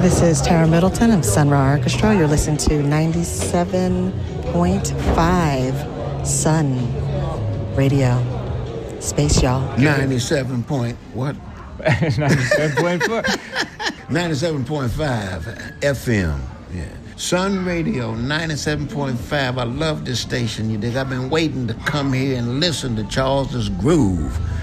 This is Tara Middleton of Sun Ra Orchestra. You're listening to 97.5 Sun Radio. Space, y'all. 97 point what? 97.4. 97.5 FM. Yeah. Sun Radio 97.5. I love this station. You dig? I've been waiting to come here and listen to Charles's Groove.